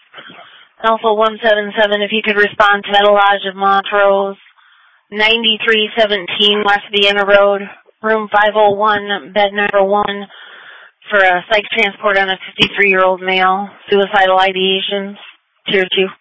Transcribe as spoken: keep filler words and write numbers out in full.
Alpha one seven seven, if you could respond to Metal Lodge of Montrose, ninety-three seventeen West Vienna Road, room five oh one, bed number one, for a psych transport on a fifty-three-year-old male, suicidal ideations, tier two.